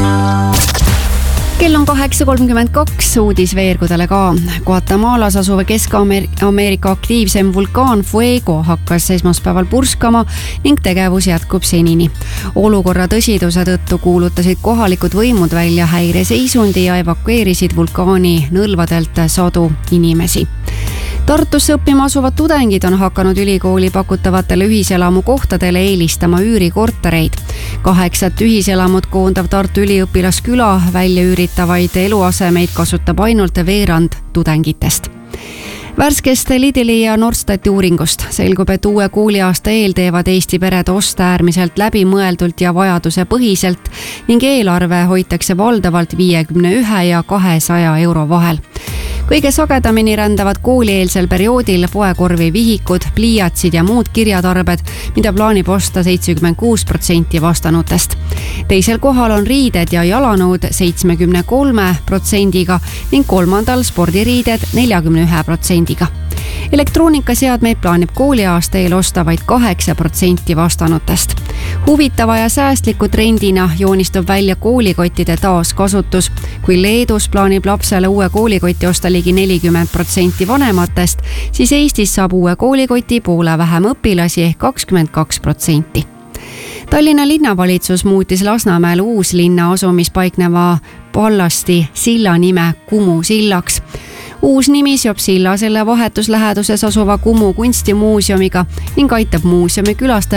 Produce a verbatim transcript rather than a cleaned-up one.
Kell on kaheksa kolmkümmend kaks, uudis veergudele ka. Guatemalas asuva Kesk-Ameerika aktiivsem vulkaan Fuego hakkas esmaspäeval purskama ning tegevus jätkub senini. Olukorra tõsiduse tõttu kuulutasid kohalikud võimud välja häireseisundi ja evakueerisid vulkaani nõlvadelt sadu inimesi. Tartusse õppima asuvad tudengid on hakanud ülikooli pakutavatele ühiselamu kohtadele eelistama üürikortereid. Kaheksat ühiselamut koondav Tartu üliõpilasküla välja üüritavaid eluasemeid kasutab ainult veerand tudengitest. Värskest Lidli ja Norstati uuringust selgub, et uue kooliaasta eel teevad Eesti pered oste äärmiselt läbimõeldult ja vajaduse põhiselt ning eelarve hoitakse valdavalt viiekümne ühe ja kahesaja euro vahel. Kõige sagedamini rändavad koolieelsel perioodil poekorvi vihikud, pliiatsid ja muud kirjatarbed, mida plaanib osta seitsekümmend kuus protsenti vastanutest. Teisel kohal on riided ja jalanõud seitsekümmend kolm protsendiga ning kolmandal spordiriided neljakümne ühe protsendiga. Elektroonikaseadmeid plaanib kooliaasta eel osta vaid kaheksa protsenti vastanutest. Huvitava ja säästliku trendina joonistub välja koolikottide taaskasutus. Kui Leedus plaanib lapsele uue koolikoti osta ligi nelikümmend protsenti vanematest, siis Eestis saab uue koolikoti poole vähem õpilasi ehk kakskümmend kaks protsenti. Tallinna linnavalitsus muutis Lasnamäel Uuslinna asumis paikneva pallasti silla nime Kumu sillaks. Uus nimi seob silla selle vahetusläheduses asuva Kumu kunstimuuseumiga ning aitab muuseumi külastajatele